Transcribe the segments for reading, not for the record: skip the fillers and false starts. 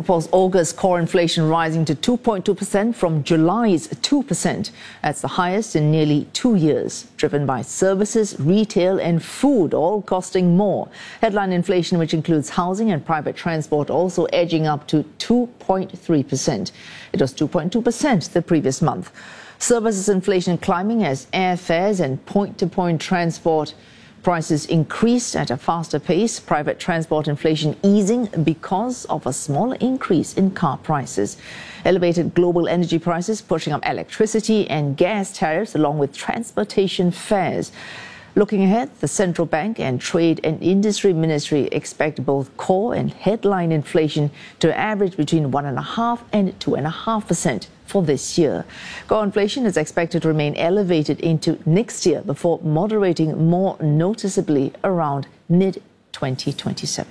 Singapore's August core inflation rising to 2.2% from July's 2%. That's the highest in nearly 2 years, driven by services, retail and food, all costing more. Headline inflation, which includes housing and private transport, also edging up to 2.3%. It was 2.2% the previous month. Services inflation climbing as airfares and point-to-point transport prices increased at a faster pace. Private transport inflation easing because of a small increase in car prices. Elevated global energy prices pushing up electricity and gas tariffs along with transportation fares. Looking ahead, the Central Bank and Trade and Industry Ministry expect both core and headline inflation to average between 1.5% and 2.5% for this year. Core inflation is expected to remain elevated into next year before moderating more noticeably around mid-2027.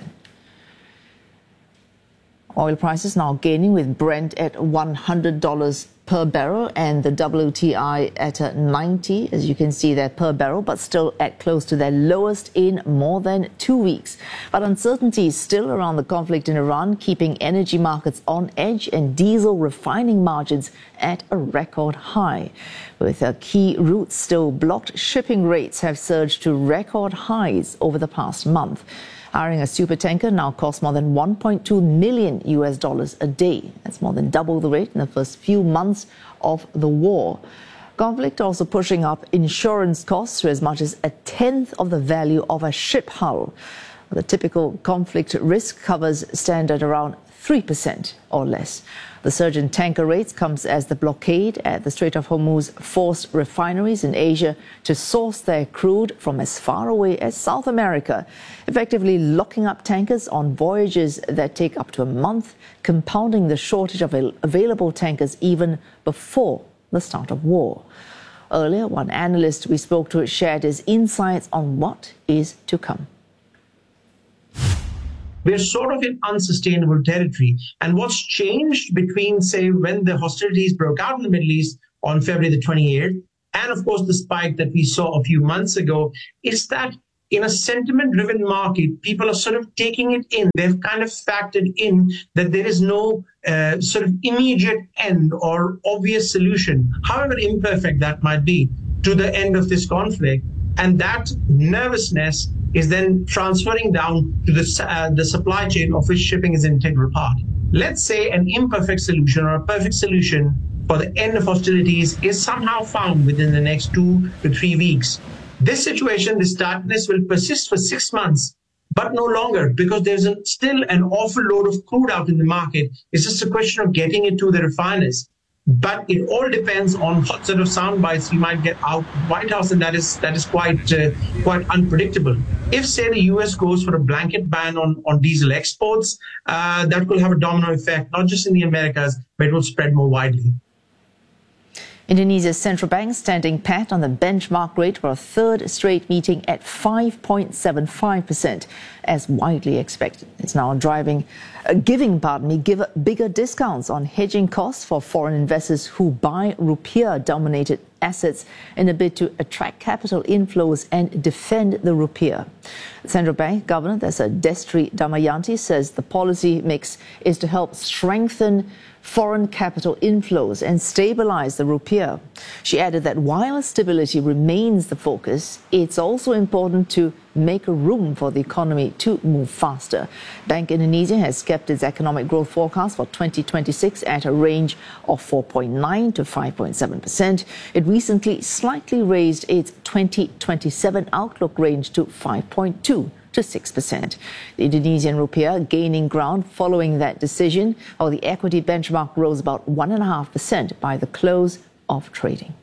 Oil prices now gaining, with Brent at $100 per barrel and the WTI at 90, as you can see there, per barrel, but still at close to their lowest in more than 2 weeks. But uncertainty is still around the conflict in Iran, keeping energy markets on edge and diesel refining margins at a record high. With key routes still blocked, shipping rates have surged to record highs over the past month. Hiring a supertanker now costs more than $1.2 million a day. That's more than double the rate in the first few months of the war. Conflict also pushing up insurance costs to as much as a tenth of the value of a ship hull. The typical conflict risk covers stand at around 3% or less. The surge in tanker rates comes as the blockade at the Strait of Hormuz forced refineries in Asia to source their crude from as far away as South America, effectively locking up tankers on voyages that take up to a month, compounding the shortage of available tankers even before the start of war. Earlier, one analyst we spoke to shared his insights on what is to come. We're sort of in unsustainable territory. And what's changed between, say, when the hostilities broke out in the Middle East on February the 28th, and of course the spike that we saw a few months ago, is that in a sentiment-driven market, people are sort of taking it in. They've kind of factored in that there is no sort of immediate end or obvious solution, however imperfect that might be, to the end of this conflict. And that nervousness is then transferring down to the supply chain of which shipping is an integral part. Let's say an imperfect solution or a perfect solution for the end of hostilities is somehow found within the next 2 to 3 weeks. This situation, this darkness will persist for 6 months, but no longer, because there's still an awful load of crude out in the market. It's just a question of getting it to the refiners. But it all depends on what sort of sound bites you might get out of the White House, and that is quite unpredictable. If, say, the U.S. goes for a blanket ban on diesel exports, that will have a domino effect, not just in the Americas, but it will spread more widely. Indonesia's central bank standing pat on the benchmark rate for a third straight meeting at 5.75%, as widely expected. It's now giving bigger discounts on hedging costs for foreign investors who buy rupiah-dominated assets in a bid to attract capital inflows and defend the rupiah. The central bank governor, that's Destri Damayanti, says the policy mix is to help strengthen foreign capital inflows and stabilize the rupiah. She added that while stability remains the focus, it's also important to make room for the economy to move faster. Bank Indonesia has kept its economic growth forecast for 2026 at a range of 4.9 to 5.7%. It recently slightly raised its 2027 outlook range to 5.2 to 6%. The Indonesian rupiah gaining ground following that decision, while the equity benchmark rose about 1.5% by the close of trading.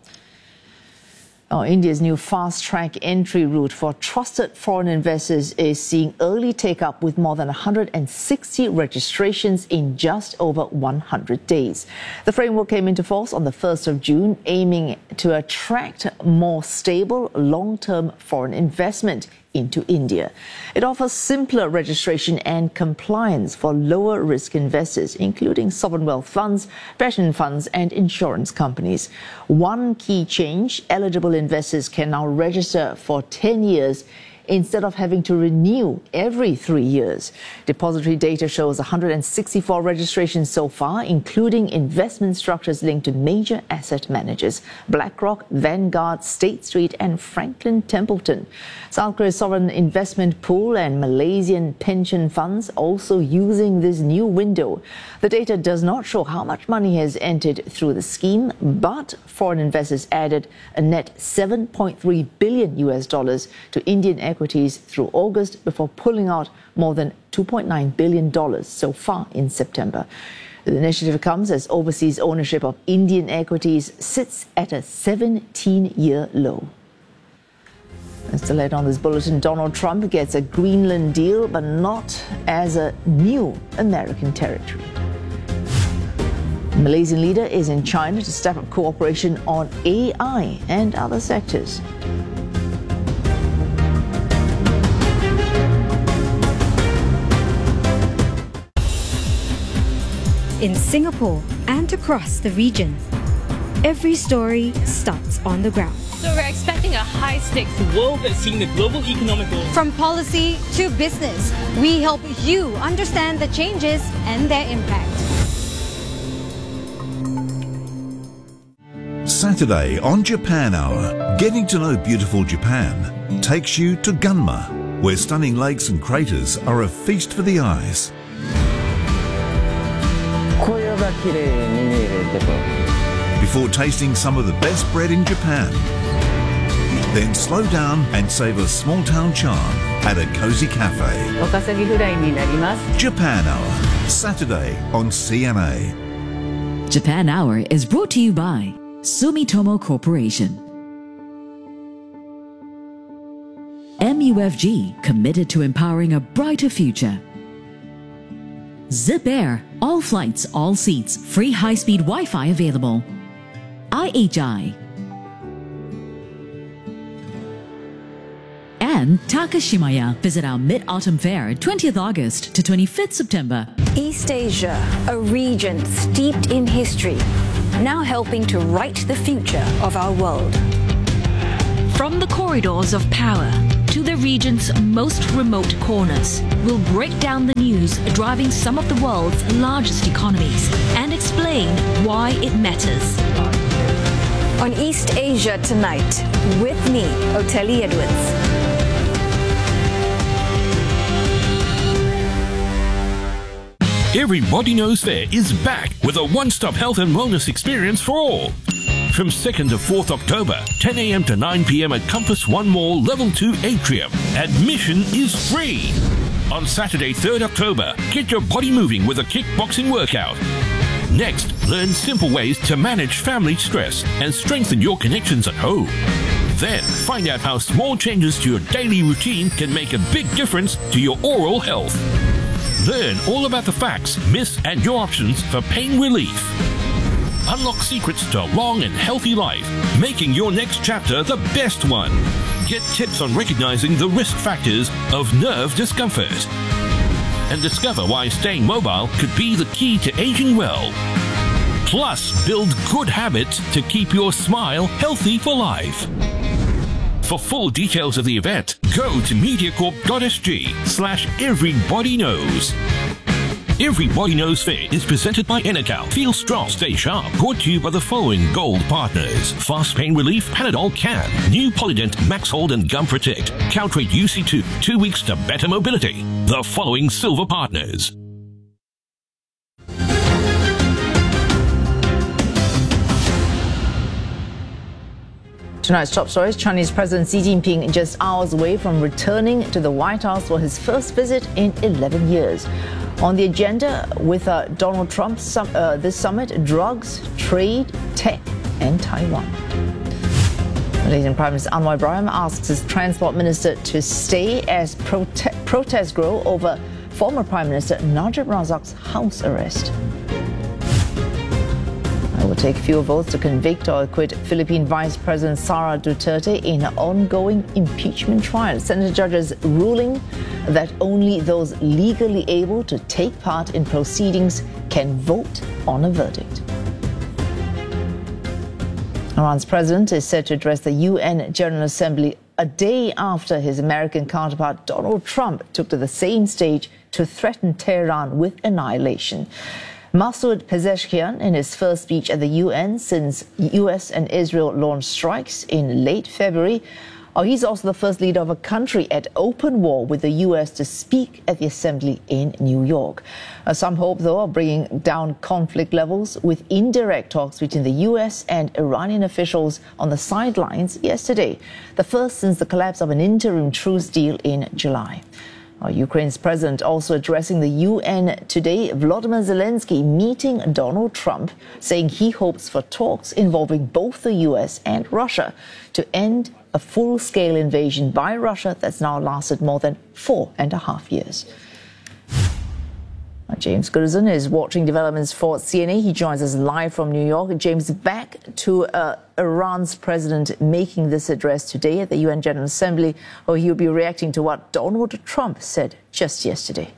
India's new fast-track entry route for trusted foreign investors is seeing early take-up, with more than 160 registrations in just over 100 days. The framework came into force on the 1st of June, aiming to attract more stable, long-term foreign investment into India. It offers simpler registration and compliance for lower-risk investors, including sovereign wealth funds, pension funds and insurance companies. One key change: eligible investors can now register for 10 years instead of having to renew every 3 years. Depository data shows 164 registrations so far, including investment structures linked to major asset managers: BlackRock, Vanguard, State Street and Franklin Templeton. South Korea's sovereign investment pool and Malaysian pension funds also using this new window. The data does not show how much money has entered through the scheme, but foreign investors added a net $7.3 billion to Indian equities through August before pulling out more than $2.9 billion so far in September. The initiative comes as overseas ownership of Indian equities sits at a 17-year low. And still ahead on this bulletin, Donald Trump gets a Greenland deal, but not as a new American territory. The Malaysian leader is in China to step up cooperation on AI and other sectors. In Singapore and across the region, every story starts on the ground. So we're expecting a high-stakes world that's seeing the global economical... From policy to business, we help you understand the changes and their impact. Saturday on Japan Hour, getting to know beautiful Japan takes you to Gunma, where stunning lakes and craters are a feast for the eyes. Before tasting some of the best bread in Japan, then slow down and savor small-town charm at a cozy cafe. Japan Hour, Saturday on CNA. Japan Hour is brought to you by Sumitomo Corporation. MUFG, committed to empowering a brighter future. Zip Air, all flights, all seats, free high-speed Wi-Fi available. IHI. And Takashimaya. Visit our Mid-Autumn Fair, 20th August to 25th September. East Asia, a region steeped in history, now helping to write the future of our world. From the corridors of power to the region's most remote corners, we'll break down the news driving some of the world's largest economies and explain why it matters. On East Asia Tonight, with me, Oteli Edwards. Everybody Knows Fair is back with a one-stop health and wellness experience for all. From 2nd to 4th October, 10 a.m. to 9 p.m. at Compass One Mall Level 2 Atrium. Admission is free. On Saturday, 3rd October, get your body moving with a kickboxing workout. Next, learn simple ways to manage family stress and strengthen your connections at home. Then, find out how small changes to your daily routine can make a big difference to your oral health. Learn all about the facts, myths, and your options for pain relief. Unlock secrets to a long and healthy life, making your next chapter the best one. Get tips on recognizing the risk factors of nerve discomfort. And discover why staying mobile could be the key to aging well. Plus, build good habits to keep your smile healthy for life. For full details of the event, go to mediacorp.sg/everybodyknows. Everybody Knows Fair is presented by Enecal. Feel strong, stay sharp. Brought to you by the following gold partners: Fast Pain Relief, Panadol Can, New Polydent, Max Hold and Gum Protect, Caltrate UC2, 2 weeks to better mobility. The following silver partners. Tonight's top stories: Chinese President Xi Jinping just hours away from returning to the White House for his first visit in 11 years. On the agenda with Donald Trump, this summit: drugs, trade, tech, and Taiwan. Malaysian Prime Minister Anwar Ibrahim asks his transport minister to stay as protests grow over former Prime Minister Najib Razak's house arrest. It will take fewer votes to convict or acquit Philippine Vice President Sara Duterte in her ongoing impeachment trial. Senate judges ruling that only those legally able to take part in proceedings can vote on a verdict. Iran's president is set to address the UN General Assembly a day after his American counterpart Donald Trump took to the same stage to threaten Tehran with annihilation. Masoud Pezeshkian, in his first speech at the UN since US and Israel launched strikes in late February, he's also the first leader of a country at open war with the US to speak at the assembly in New York. Some hope, though, of bringing down conflict levels with indirect talks between the US and Iranian officials on the sidelines yesterday, the first since the collapse of an interim truce deal in July. Ukraine's president also addressing the UN today, Volodymyr Zelensky meeting Donald Trump, saying he hopes for talks involving both the US and Russia to end a full-scale invasion by Russia that's now lasted more than 4.5 years. James Goodison is watching developments for CNA. He joins us live from New York. James, back to Iran's president making this address today at the UN General Assembly, or he'll be reacting to what Donald Trump said just yesterday.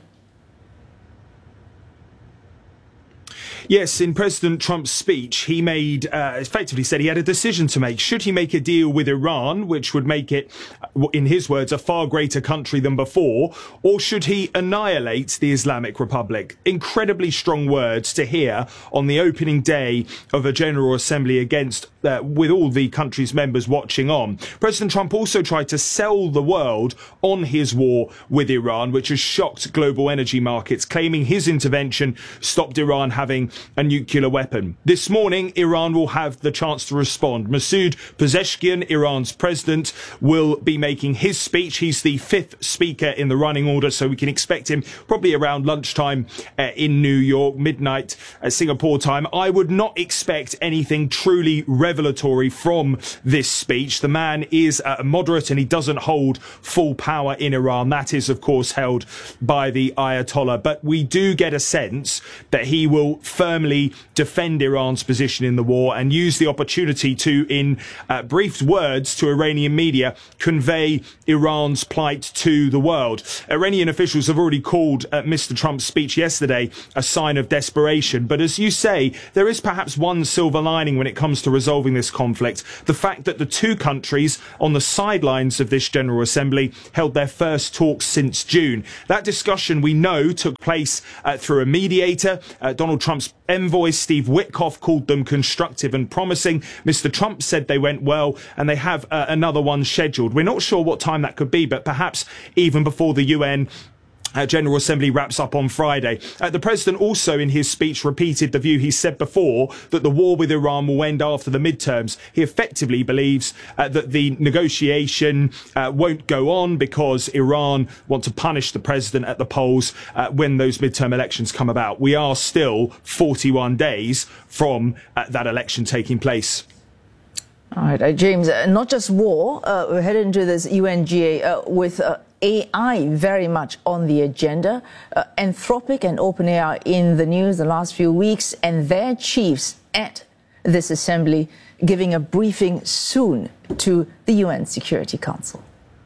Yes, in President Trump's speech, he effectively said he had a decision to make. Should he make a deal with Iran, which would make it, in his words, a far greater country than before, or should he annihilate the Islamic Republic? Incredibly strong words to hear on the opening day of a General Assembly with all the country's members watching on. President Trump also tried to sell the world on his war with Iran, which has shocked global energy markets, claiming his intervention stopped Iran having a nuclear weapon. This morning, Iran will have the chance to respond. Masoud Pezeshkian, Iran's president, will be making his speech. He's the fifth speaker in the running order, so we can expect him probably around lunchtime in New York, midnight Singapore time. I would not expect anything truly revelatory from this speech. The man is moderate and he doesn't hold full power in Iran. That is, of course, held by the Ayatollah. But we do get a sense that he will firmly defend Iran's position in the war and use the opportunity to, in brief words to Iranian media, convey Iran's plight to the world. Iranian officials have already called Mr. Trump's speech yesterday a sign of desperation. But as you say, there is perhaps one silver lining when it comes to resolving this conflict. The fact that the two countries on the sidelines of this General Assembly held their first talks since June. That discussion, we know, took place through a mediator. Donald Trump's envoy, Steve Witkoff, called them constructive and promising. Mr. Trump said they went well, and they have another one scheduled. We're not sure what time that could be, but perhaps even before the UN General Assembly wraps up on Friday. The president also in his speech repeated the view he said before, that the war with Iran will end after the midterms. He effectively believes that the negotiation won't go on because Iran want to punish the president at the polls when those midterm elections come about. We are still 41 days from that election taking place. All right, James, not just war, we're headed into this UNGA with AI very much on the agenda. Anthropic and OpenAI in the news the last few weeks, and their chiefs at this assembly giving a briefing soon to the UN Security Council.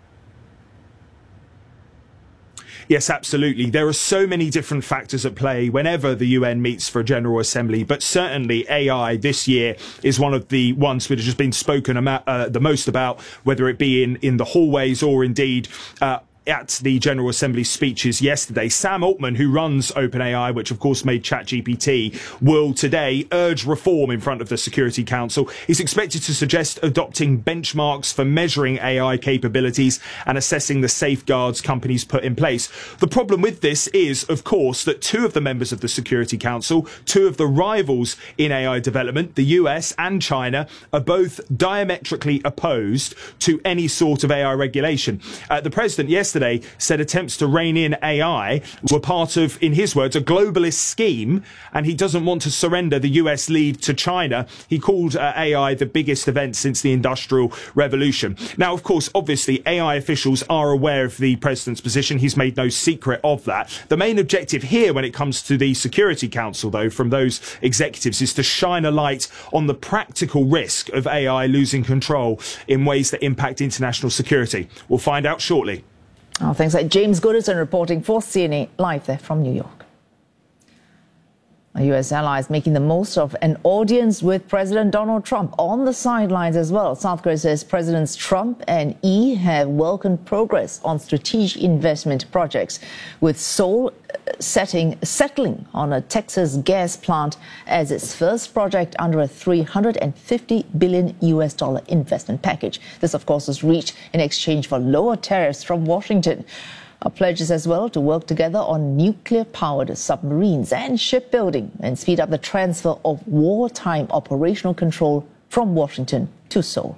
Yes, absolutely. There are so many different factors at play whenever the UN meets for a General Assembly, but certainly AI this year is one of the ones which has just been spoken the most about, whether it be in the hallways or indeed at the General Assembly speeches yesterday. Sam Altman, who runs OpenAI, which of course made ChatGPT, will today urge reform in front of the Security Council. He's expected to suggest adopting benchmarks for measuring AI capabilities and assessing the safeguards companies put in place. The problem with this is, of course, that two of the members of the Security Council, two of the rivals in AI development, the US and China, are both diametrically opposed to any sort of AI regulation. The president yesterday said attempts to rein in AI were part of, in his words, a globalist scheme, and he doesn't want to surrender the US lead to China. He called AI the biggest event since the Industrial Revolution. Now, of course, obviously, AI officials are aware of the president's position. He's made no secret of that. The main objective here when it comes to the Security Council, though, from those executives is to shine a light on the practical risk of AI losing control in ways that impact international security. We'll find out shortly. Oh, thanks. James Goodison reporting for CNA live there from New York. U.S. allies making the most of an audience with President Donald Trump on the sidelines as well. South Korea says Presidents Trump and Yi have welcomed progress on strategic investment projects, with Seoul settling on a Texas gas plant as its first project under a $350 billion investment package. This, of course, was reached in exchange for lower tariffs from Washington. Pledges as well to work together on nuclear-powered submarines and shipbuilding and speed up the transfer of wartime operational control from Washington to Seoul.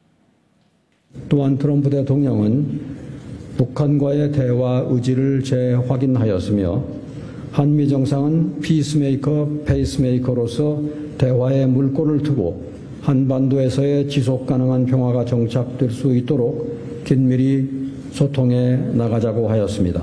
또한 트럼프 대통령은 북한과의 대화 의지를 재확인하였으며 한미 정상은 피스메이커, 페이스메이커로서 대화의 물꼬를 트고 한반도에서의 지속 가능한 평화가 정착될 수 있도록 긴밀히 소통해 나가자고 하였습니다.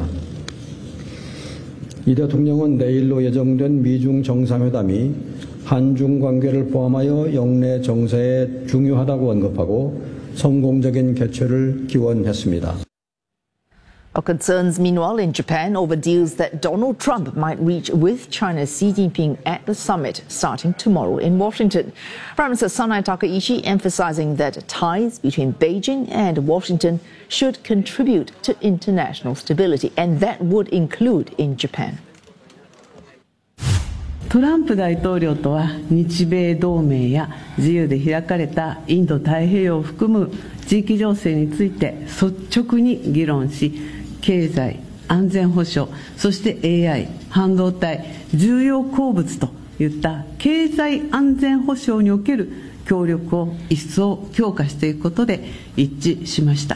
이 대통령은 내일로 예정된 미중 정상회담이 한중 관계를 포함하여 영내 정세에 중요하다고 언급하고 성공적인 개최를 기원했습니다. Concerns, meanwhile, in Japan over deals that Donald Trump might reach with China's Xi Jinping at the summit starting tomorrow in Washington. Prime Minister Sanai Takaichi emphasizing that ties between Beijing and Washington should contribute to international stability, and that would include in Japan. トランプ大統領とは日米同盟や自由で開かれたインド太平洋を含む地域情勢について率直に議論し、経済、安全保障、そして AI、半導体、重要鉱物といった経済安全保障における協力を一層強化していくことで一致しました。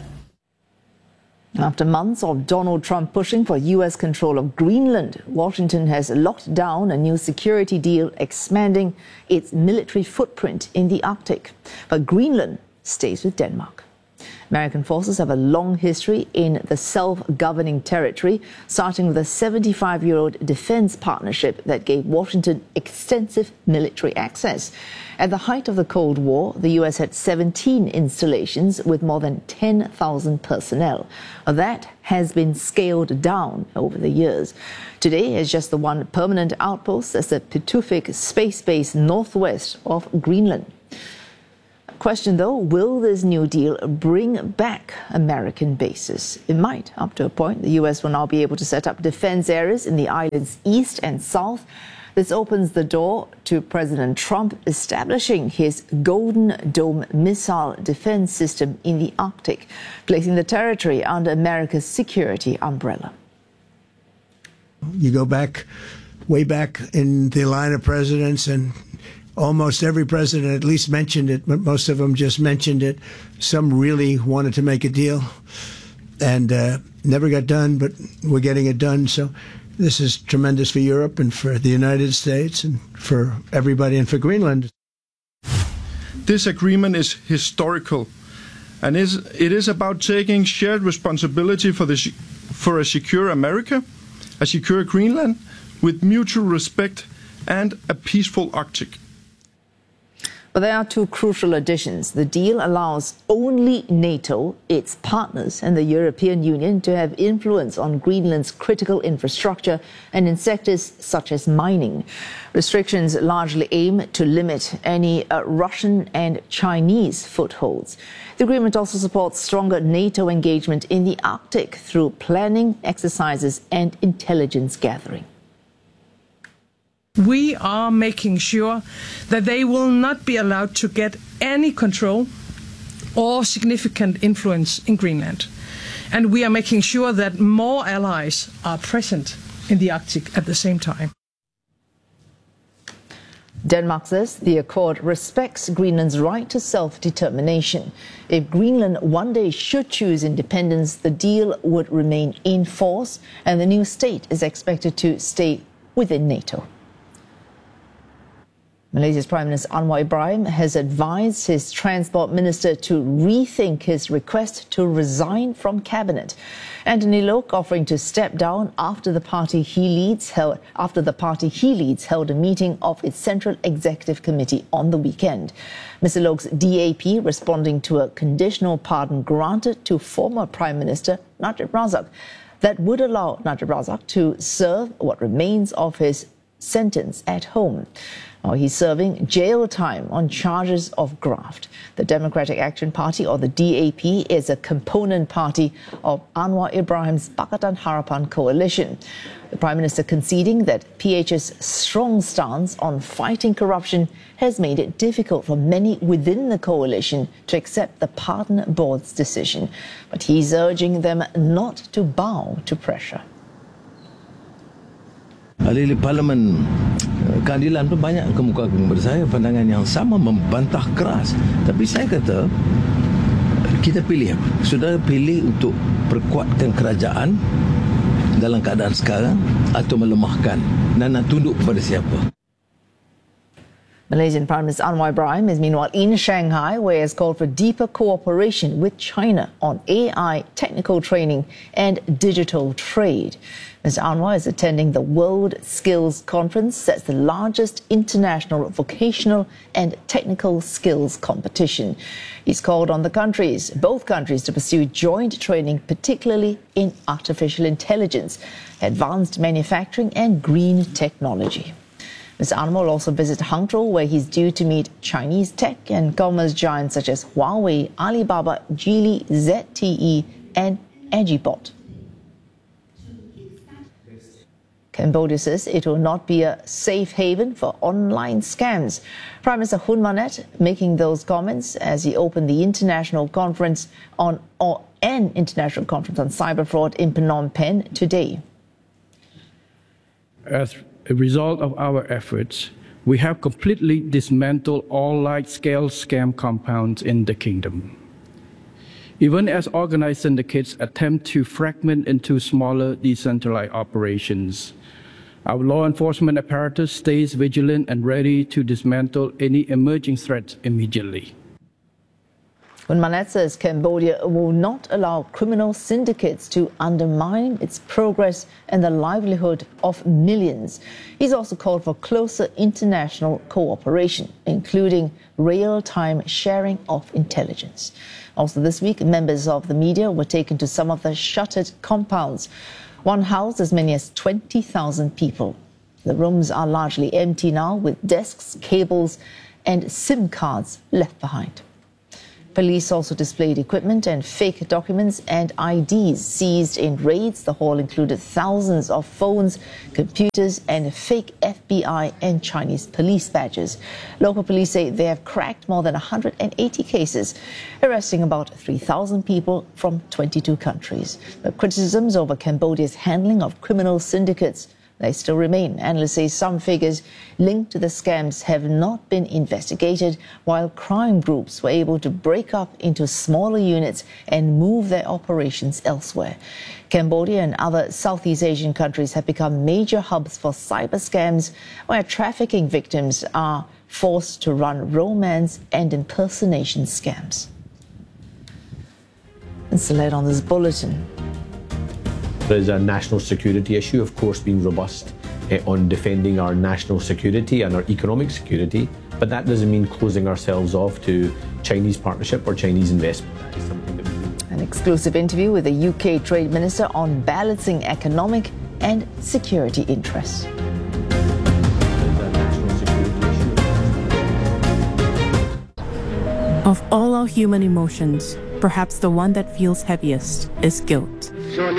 After months of Donald Trump pushing for U.S. control of Greenland, Washington has locked down a new security deal expanding its military footprint in the Arctic. But Greenland stays with Denmark. American forces have a long history in the self-governing territory, starting with a 75-year-old defense partnership that gave Washington extensive military access. At the height of the Cold War, the U.S. had 17 installations with more than 10,000 personnel. That has been scaled down over the years. Today, it's just the one permanent outpost as the Pituffik space base northwest of Greenland. Question though, will this new deal bring back American bases? It might, up to a point. The U.S. will now be able to set up defense areas in the island's east and south. This opens the door to President Trump establishing his Golden Dome missile defense system in the Arctic, placing the territory under America's security umbrella. You go back, way back in the line of presidents, and almost every president at least mentioned it, but most of them just mentioned it. Some really wanted to make a deal and never got done, but we're getting it done. So this is tremendous for Europe and for the United States and for everybody and for Greenland. This agreement is historical, and it is about taking shared responsibility for a secure America, a secure Greenland, with mutual respect and a peaceful Arctic. But there are two crucial additions. The deal allows only NATO, its partners, and the European Union to have influence on Greenland's critical infrastructure and in sectors such as mining. Restrictions largely aim to limit any Russian and Chinese footholds. The agreement also supports stronger NATO engagement in the Arctic through planning, exercises, and intelligence gathering. We are making sure that they will not be allowed to get any control or significant influence in Greenland. And we are making sure that more allies are present in the Arctic at the same time. Denmark says the accord respects Greenland's right to self-determination. If Greenland one day should choose independence, the deal would remain in force, and the new state is expected to stay within NATO. Malaysia's Prime Minister Anwar Ibrahim has advised his transport minister to rethink his request to resign from cabinet. Anthony Loke offering to step down after the party he leads held a meeting of its Central Executive Committee on the weekend. Mr. Loke's DAP responding to a conditional pardon granted to former Prime Minister Najib Razak that would allow Najib Razak to serve what remains of his sentence at home. Now he's serving jail time on charges of graft. The Democratic Action Party, or the DAP, is a component party of Anwar Ibrahim's Pakatan Harapan coalition. The Prime Minister conceding that PH's strong stance on fighting corruption has made it difficult for many within the coalition to accept the Pardon Board's decision. But he's urging them not to bow to pressure. Ahli Parlimen Keadilan pun banyak kemukakan kepada saya pandangan yang sama, membantah keras. Tapi saya kata kita pilih apa? Saudara pilih untuk perkuatkan kerajaan dalam keadaan sekarang atau melemahkan dan nak tunduk kepada siapa? Malaysian Prime Minister Anwar Ibrahim is meanwhile in Shanghai, where he has called for deeper cooperation with China on AI, technical training and digital trade. Mr. Anwar is attending the World Skills Conference. That's the largest international vocational and technical skills competition. He's called on both countries to pursue joint training, particularly in artificial intelligence, advanced manufacturing and green technology. Mr. Anwar will also visit Hangzhou, where he's due to meet Chinese tech and commerce giants such as Huawei, Alibaba, Geely, ZTE and Agiport. Cambodia says it will not be a safe haven for online scams. Prime Minister Hun Manet making those comments as he opened the international conference on cyber fraud in Phnom Penh today. As a result of our efforts, we have completely dismantled all large-scale scam compounds in the kingdom. Even as organized syndicates attempt to fragment into smaller, decentralized operations, our law enforcement apparatus stays vigilant and ready to dismantle any emerging threats immediately. Hun Manet says Cambodia will not allow criminal syndicates to undermine its progress and the livelihood of millions. He's also called for closer international cooperation, including real-time sharing of intelligence. Also this week, members of the media were taken to some of the shuttered compounds. One housed as many as 20,000 people. The rooms are largely empty now, with desks, cables and SIM cards left behind. Police also displayed equipment and fake documents and IDs seized in raids. The haul included thousands of phones, computers and fake FBI and Chinese police badges. Local police say they have cracked more than 180 cases, arresting about 3,000 people from 22 countries. The criticisms over Cambodia's handling of criminal syndicates, they still remain. Analysts say some figures linked to the scams have not been investigated, while crime groups were able to break up into smaller units and move their operations elsewhere. Cambodia and other Southeast Asian countries have become major hubs for cyber scams, where trafficking victims are forced to run romance and impersonation scams. That's the lead on this bulletin. There's a national security issue, of course, being robust on defending our national security and our economic security, but that doesn't mean closing ourselves off to Chinese partnership or Chinese investment. That is something that we... An exclusive interview with the UK Trade Minister on balancing economic and security interests. Of all our human emotions, perhaps the one that feels heaviest is guilt.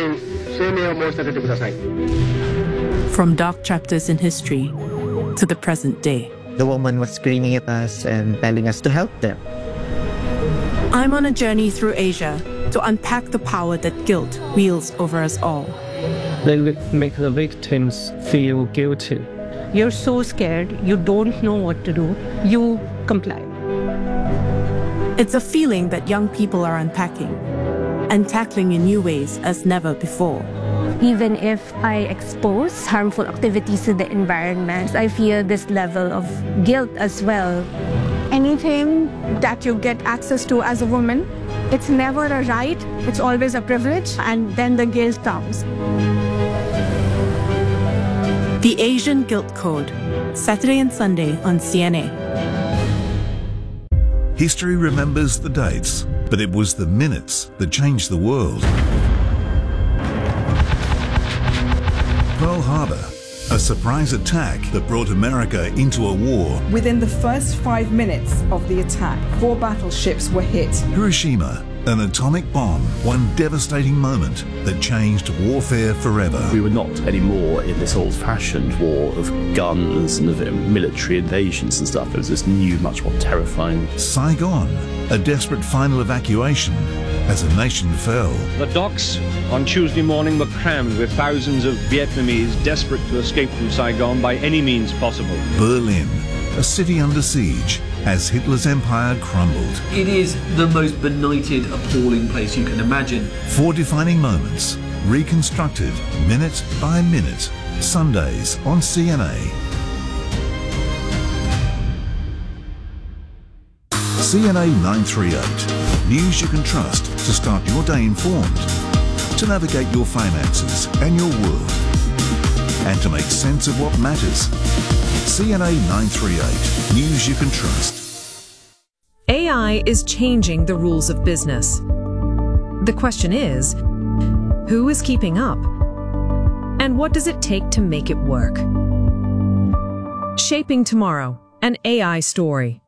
From dark chapters in history to the present day. The woman was screaming at us and telling us to help them. I'm on a journey through Asia to unpack the power that guilt wields over us all. They make the victims feel guilty. You're so scared, you don't know what to do, you comply. It's a feeling that young people are unpacking and tackling in new ways as never before. Even if I expose harmful activities to the environment, I feel this level of guilt as well. Anything that you get access to as a woman, it's never a right, it's always a privilege, and then the guilt comes. The Asian Guilt Code, Saturday and Sunday on CNA. History remembers the dates, but it was the minutes that changed the world. Pearl Harbor, A surprise attack that brought America into a war. Within the first 5 minutes of the attack, 4 battleships were hit. Hiroshima, an atomic bomb, one devastating moment that changed warfare forever. We were not anymore in this old-fashioned war of guns and of military invasions and stuff. It was this new, much more terrifying. Saigon, a desperate final evacuation as a nation fell. The docks on Tuesday morning were crammed with thousands of Vietnamese desperate to escape from Saigon by any means possible. Berlin, a city under siege as Hitler's empire crumbled. It is the most benighted, appalling place you can imagine. 4 defining moments, reconstructed minute by minute, Sundays on CNA. CNA 938, news you can trust to start your day informed, to navigate your finances and your world, and to make sense of what matters. CNA 938, news you can trust. AI is changing the rules of business. The question is, who is keeping up? And what does it take to make it work? Shaping Tomorrow, an AI story.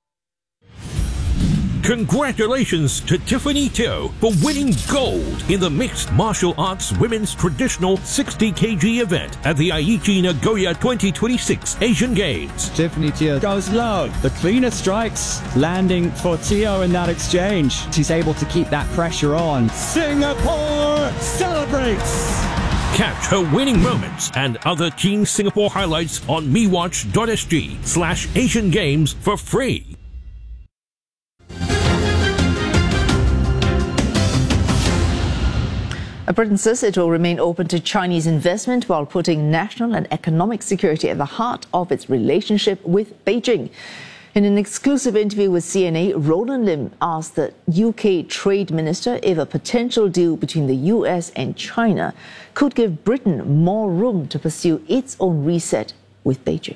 Congratulations to Tiffany Teo for winning gold in the Mixed Martial Arts Women's Traditional 60 kg event at the Aichi Nagoya 2026 Asian Games. Tiffany Teo goes low. The cleaner strikes, landing for Teo in that exchange. She's able to keep that pressure on. Singapore celebrates! Catch her winning moments and other Team Singapore highlights on mewatch.sg/Asian Games for free. Britain says it will remain open to Chinese investment while putting national and economic security at the heart of its relationship with Beijing. In an exclusive interview with CNA, Roland Lim asked the UK Trade Minister if a potential deal between the US and China could give Britain more room to pursue its own reset with Beijing.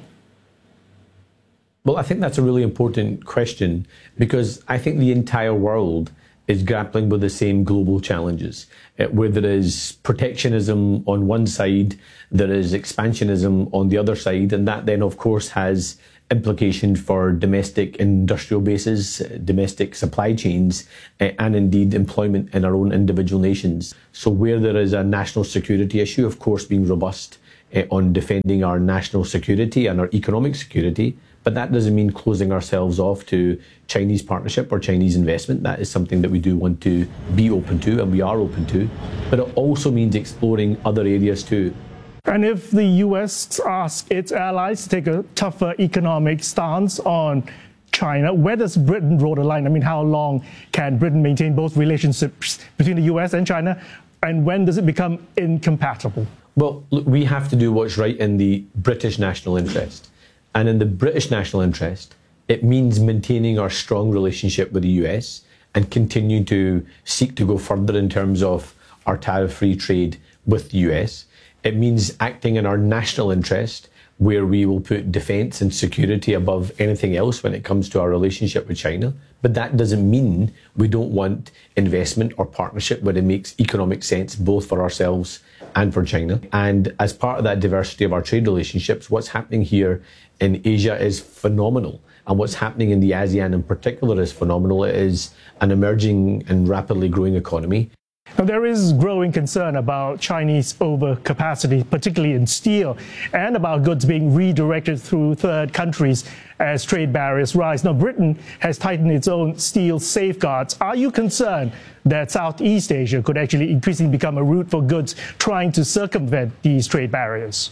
Well, I think that's a really important question because I think the entire world is grappling with the same global challenges, where there is protectionism on one side, there is expansionism on the other side, and that then, of course, has implications for domestic industrial bases, domestic supply chains, and indeed employment in our own individual nations. So where there is a national security issue, of course, being robust on defending our national security and our economic security, but that doesn't mean closing ourselves off to Chinese partnership or Chinese investment. That is something that we do want to be open to, and we are open to. But it also means exploring other areas too. And if the US asks its allies to take a tougher economic stance on China, where does Britain draw the line? I mean, how long can Britain maintain both relationships between the US and China? And when does it become incompatible? Well, look, we have to do what's right in the British national interest. And in the British national interest, it means maintaining our strong relationship with the US and continue to seek to go further in terms of our tariff-free trade with the US. It means acting in our national interest, where we will put defence and security above anything else when it comes to our relationship with China. But that doesn't mean we don't want investment or partnership where it makes economic sense both for ourselves and for China. And as part of that diversity of our trade relationships, what's happening here in Asia is phenomenal. And what's happening in the ASEAN in particular is phenomenal. It is an emerging and rapidly growing economy. Now, there is growing concern about Chinese overcapacity, particularly in steel, and about goods being redirected through third countries as trade barriers rise. Now, Britain has tightened its own steel safeguards. Are you concerned that Southeast Asia could actually increasingly become a route for goods trying to circumvent these trade barriers?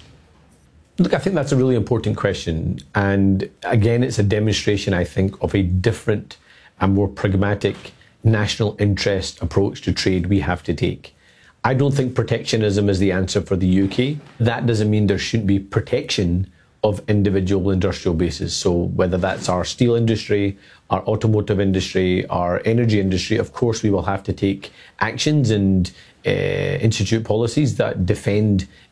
Look, I think that's a really important question. And again, it's a demonstration, I think, of a different and more pragmatic national interest approach to trade we have to take. I don't think protectionism is the answer for the UK. That doesn't mean there shouldn't be protection of individual industrial bases. So whether that's our steel industry, our automotive industry, our energy industry, of course we will have to take actions and institute policies that defend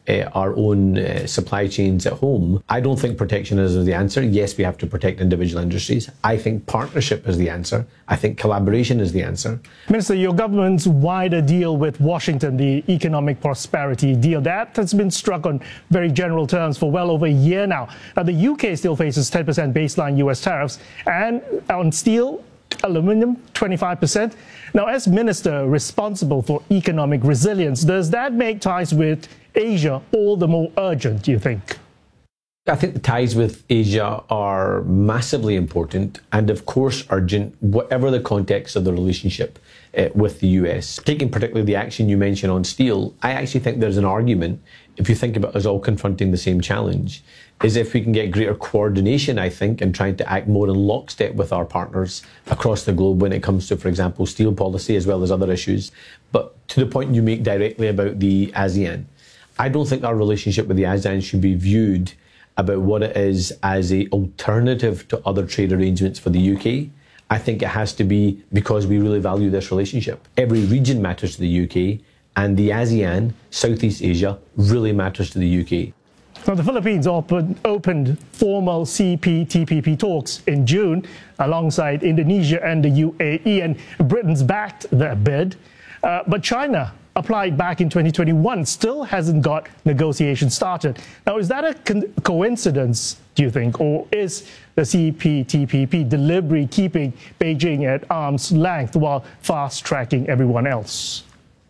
our own supply chains at home. I don't think protectionism is the answer. Yes, we have to protect individual industries. I think partnership is the answer. I think collaboration is the answer. Minister, your government's wider deal with Washington, the economic prosperity deal, that has been struck on very general terms for well over a year now. Now, the UK still faces 10% baseline US tariffs, and on steel, aluminium, 25%. Now, as minister responsible for economic resilience, does that make ties with Asia all the more urgent, do you think? I think the ties with Asia are massively important and, of course, urgent, whatever the context of the relationship with the US. Taking particularly the action you mentioned on steel, I actually think there's an argument, if you think about us all confronting the same challenge, is if we can get greater coordination, I think, and trying to act more in lockstep with our partners across the globe when it comes to, for example, steel policy as well as other issues. But to the point you make directly about the ASEAN, I don't think our relationship with the ASEAN should be viewed about what it is as an alternative to other trade arrangements for the UK. I think it has to be because we really value this relationship. Every region matters to the UK, and the ASEAN, Southeast Asia, really matters to the UK. Now, the Philippines opened formal CPTPP talks in June alongside Indonesia and the UAE, and Britain's backed their bid. But China applied back in 2021 still hasn't got negotiations started. Now, is that a coincidence, do you think, or is the CPTPP deliberately keeping Beijing at arm's length while fast-tracking everyone else?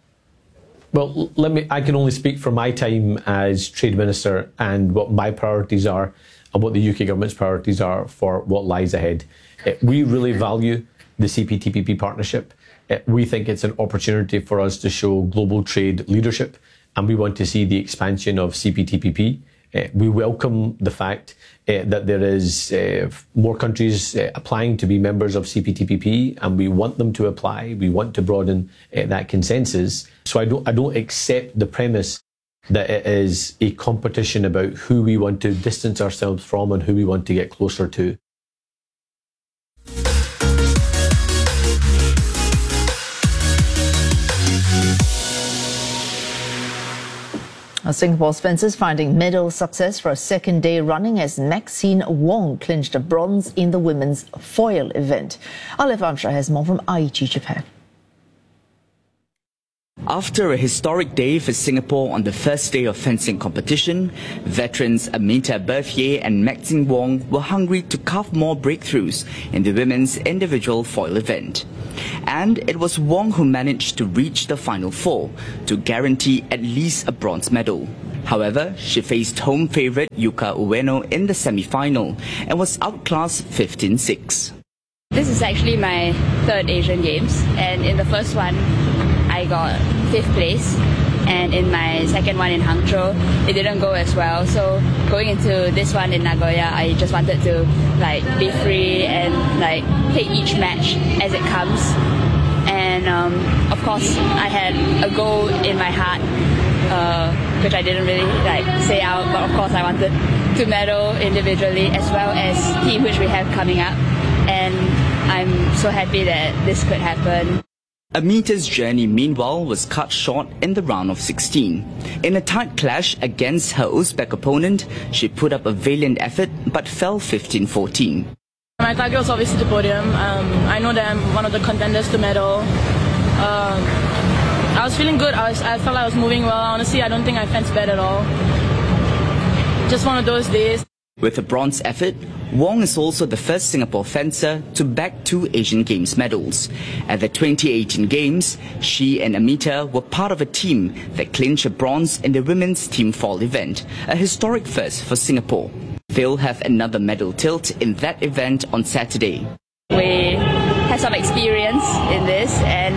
Well, I can only speak for my time as Trade Minister and what my priorities are and what the UK government's priorities are for what lies ahead. We really value the CPTPP partnership. We think it's an opportunity for us to show global trade leadership, and we want to see the expansion of CPTPP. We welcome the fact that there is more countries applying to be members of CPTPP, and we want them to apply. We want to broaden that consensus. So I don't accept the premise that it is a competition about who we want to distance ourselves from and who we want to get closer to. Singapore's fencers finding medal success for a second day running as Maxine Wong clinched a bronze in the women's foil event. Olive Amshar has more from Aichi, Japan. After a historic day for Singapore on the first day of fencing competition, veterans Amita Berthier and Maxine Wong were hungry to carve more breakthroughs in the women's individual foil event. And it was Wong who managed to reach the final four to guarantee at least a bronze medal. However, she faced home favourite Yuka Ueno in the semi-final and was outclassed 15-6. This is actually my third Asian Games, and in the first one I got 5th place, and in my second one in Hangzhou it didn't go as well. So going into this one in Nagoya, I just wanted to be free and take each match as it comes. And of course I had a goal in my heart, which I didn't really say out, but of course I wanted to medal individually as well as team, which we have coming up, and I'm so happy that this could happen. Amita's journey, meanwhile, was cut short in the round of 16. In a tight clash against her Uzbek opponent, she put up a valiant effort but fell 15-14. My target was obviously the podium. I know that I'm one of the contenders to medal. I was feeling good. I felt like I was moving well. Honestly, I don't think I fenced bad at all. Just one of those days. With a bronze effort, Wong is also the first Singapore fencer to bag 2 Asian Games medals. At the 2018 Games, she and Amita were part of a team that clinched a bronze in the women's team fall event, a historic first for Singapore. They'll have another medal tilt in that event on Saturday. We have some experience in this, and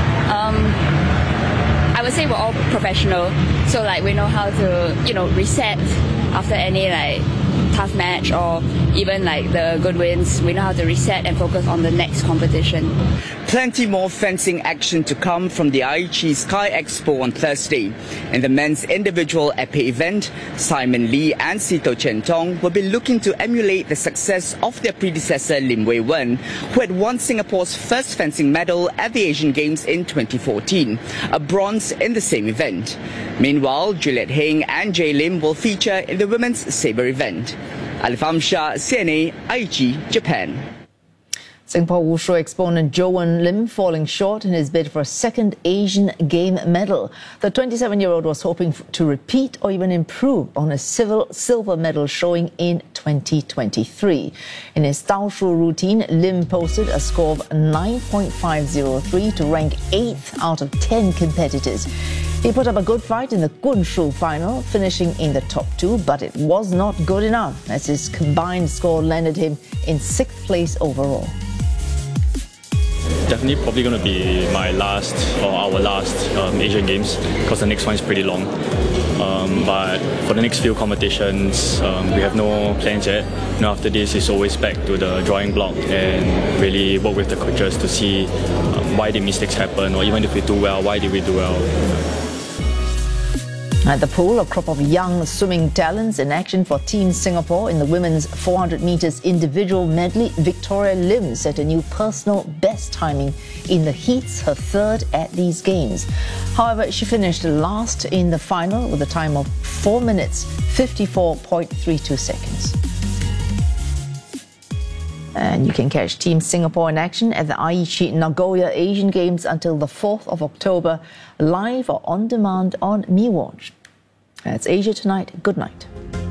I would say we're all professional, so we know how to reset after any tough match or even the good wins. We know how to reset and focus on the next competition. Plenty more fencing action to come from the Aichi Sky Expo on Thursday. In the men's individual épée event, Simon Lee and Sito Chen Tong will be looking to emulate the success of their predecessor Lim Wei Wen, who had won Singapore's first fencing medal at the Asian Games in 2014, a bronze in the same event. Meanwhile, Juliet Heng and Jay Lim will feature in the women's sabre event. Alifam Shah, CNA, Aichi, Japan. Singapore Wushu exponent Joan Lim falling short in his bid for a second Asian Game medal. The 27-year-old was hoping to repeat or even improve on his silver medal showing in 2023. In his Taoshu routine, Lim posted a score of 9.503 to rank 8th out of 10 competitors. He put up a good fight in the Gunshu final, finishing in the top 2, but it was not good enough as his combined score landed him in 6th place overall. Definitely probably going to be my last or our last Asian Games, because the next one is pretty long. But for the next few competitions, we have no plans yet. After this, it's always back to the drawing block and really work with the coaches to see why the mistakes happen, or even if we do well, why did we do well. At the pool, a crop of young swimming talents in action for Team Singapore in the women's 400 metres individual medley. Victoria Lim set a new personal best timing in the heats, her third at these games. However, she finished last in the final with a time of 4 minutes 54.32 seconds. And you can catch Team Singapore in action at the Aichi Nagoya Asian Games until the 4th of October, live or on demand on MeWatch. That's Asia Tonight. Good night.